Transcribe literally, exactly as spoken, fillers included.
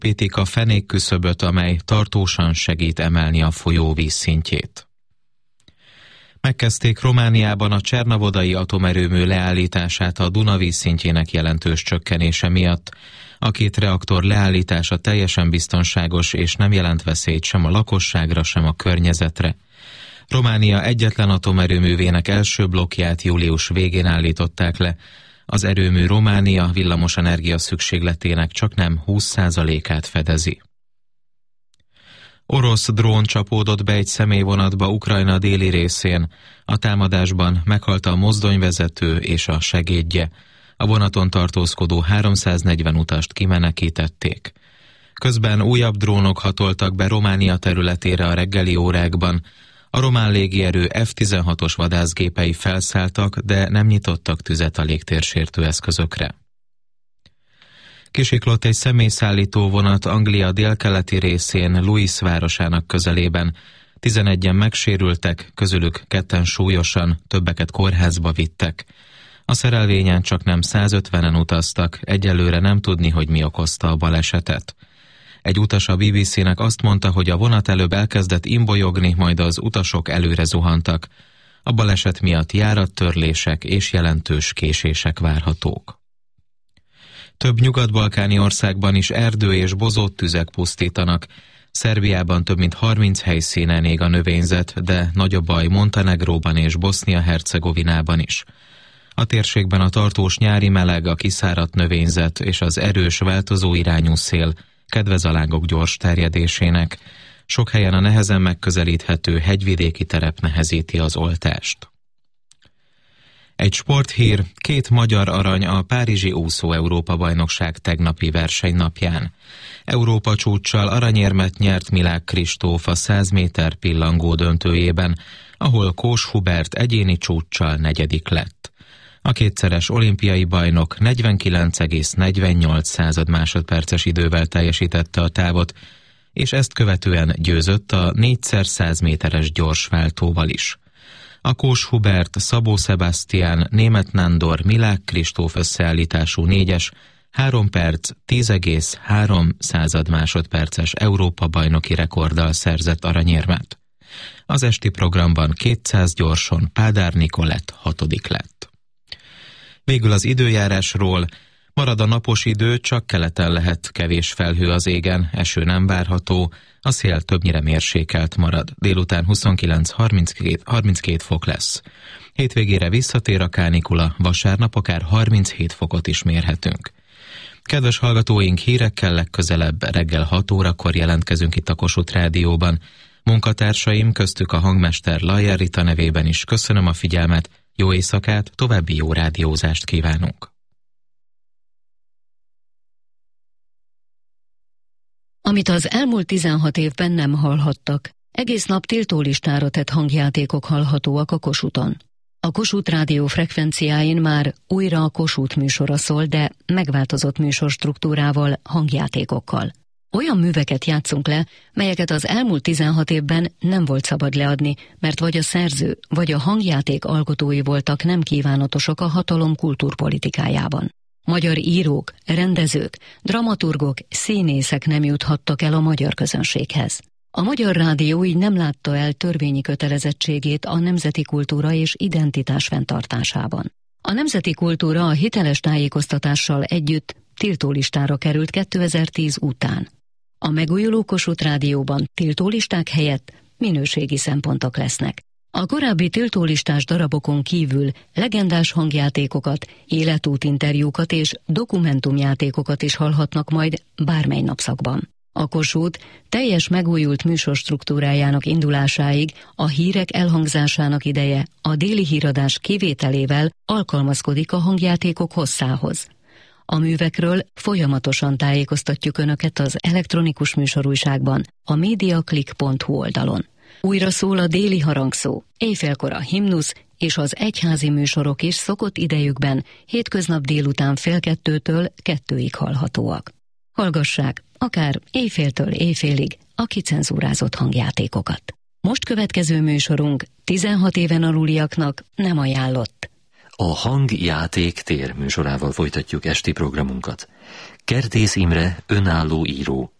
építik a fenékküszöböt, amely tartósan segít emelni a folyó vízszintjét. Megkezdték Romániában a Csernavodai atomerőmű leállítását a Duna vízszintjének jelentős csökkenése miatt. A két reaktor leállítása teljesen biztonságos és nem jelent veszélyt sem a lakosságra, sem a környezetre. Románia egyetlen atomerőművének első blokkját július végén állították le. Az erőmű Románia villamosenergia szükségletének csaknem húsz százalékát fedezi. Orosz drón csapódott be egy személyvonatba Ukrajna déli részén. A támadásban meghalt a mozdonyvezető és a segédje. A vonaton tartózkodó háromszáznegyven utast kimenekítették. Közben újabb drónok hatoltak be Románia területére a reggeli órákban. A román légierő ef tizenhatos vadászgépei felszálltak, de nem nyitottak tüzet a légtérsértő eszközökre. Kisiklott egy személyszállító vonat Anglia délkeleti részén, Lewis városának közelében. tizenegyen megsérültek, közülük ketten súlyosan, többeket kórházba vittek. A szerelvényen csaknem százötvenen utaztak, egyelőre nem tudni, hogy mi okozta a balesetet. Egy utas a bé bé cének azt mondta, hogy a vonat előbb elkezdett imbolyogni, majd az utasok előre zuhantak. A baleset miatt járattörlések és jelentős késések várhatók. Több nyugat-balkáni országban is erdő- és bozóttüzek pusztítanak. Szerbiában több mint harminc helyszínen ég a növényzet, de nagy a baj Montenegróban és Bosznia-Hercegovinában is. A térségben a tartós nyári meleg, a kiszáradt növényzet és az erős változó irányú szél kedvez a lángok gyors terjedésének. Sok helyen a nehezen megközelíthető hegyvidéki terep nehezíti az oltást. Egy sporthír, két magyar arany a párizsi úszó Európa-bajnokság tegnapi versenynapján. Európa csúccsal aranyérmet nyert Milák Kristóf a száz méter pillangó döntőjében, ahol Kós Hubert egyéni csúccsal negyedik lett. A kétszeres olimpiai bajnok negyvenkilenc egész negyvennyolc másodperces idővel teljesítette a távot, és ezt követően győzött a négyszer száz méteres gyorsváltóval is. A Kós Hubert, Szabó Sebastian, Németh Nándor, Milák Kristóf összeállítású négyes, három perc, tíz egész három másodperces Európa-bajnoki rekorddal szerzett aranyérmet. Az esti programban kétszáz gyorson Pádár Nikolett hatodik lett. Végül az időjárásról. Marad a napos idő, csak keleten lehet kevés felhő az égen, eső nem várható, a szél többnyire mérsékelt marad. Délután huszonkilenc harminckét fok lesz. Hétvégére visszatér a kánikula, vasárnap akár harminchét fokot is mérhetünk. Kedves hallgatóink, hírekkel legközelebb reggel hat órakor jelentkezünk itt a Kossuth Rádióban. Munkatársaim, köztük a hangmester Lajer Rita nevében is köszönöm a figyelmet, jó éjszakát, további jó rádiózást kívánunk. Amit az elmúlt tizenhat évben nem hallhattak, egész nap tiltólistára tett hangjátékok hallhatóak a Kossuthon. A Kossuth Rádió frekvenciáin már újra a Kossuth műsora szól, de megváltozott műsorstruktúrával, hangjátékokkal. Olyan műveket játszunk le, melyeket az elmúlt tizenhat évben nem volt szabad leadni, mert vagy a szerző, vagy a hangjáték alkotói voltak nem kívánatosak a hatalom kultúrpolitikájában. Magyar írók, rendezők, dramaturgok, színészek nem juthattak el a magyar közönséghez. A Magyar Rádió így nem látta el törvényi kötelezettségét a nemzeti kultúra és identitás fenntartásában. A nemzeti kultúra a hiteles tájékoztatással együtt tiltólistára került kétezer-tíz után. A megújuló Kossuth Rádióban tiltólisták helyett minőségi szempontok lesznek. A korábbi tiltólistás darabokon kívül legendás hangjátékokat, életútinterjúkat és dokumentumjátékokat is hallhatnak majd bármely napszakban. A Kossuth teljes megújult műsorstruktúrájának indulásáig a hírek elhangzásának ideje a déli híradás kivételével alkalmazkodik a hangjátékok hosszához. A művekről folyamatosan tájékoztatjuk Önöket az elektronikus műsorújságban, a mediaclick pont hu oldalon. Újra szól a déli harangszó, éjfélkor a himnusz és az egyházi műsorok is szokott idejükben hétköznap délután fél kettőtől kettőig hallhatóak. Hallgassák, akár éjféltől éjfélig a kicenzúrázott hangjátékokat. Most következő műsorunk tizenhat éven aluliaknak nem ajánlott. A Hangjáték tér műsorával folytatjuk esti programunkat. Kertész Imre önálló író.